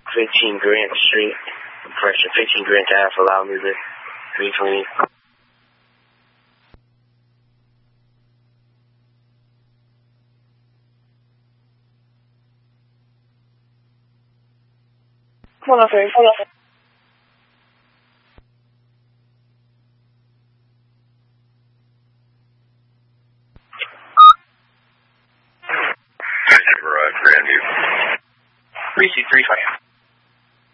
15 Grant Street. Pressure 15 Grant Ave for loud music. 320. Hold on, sorry. Hold on. Grandview. 3C35.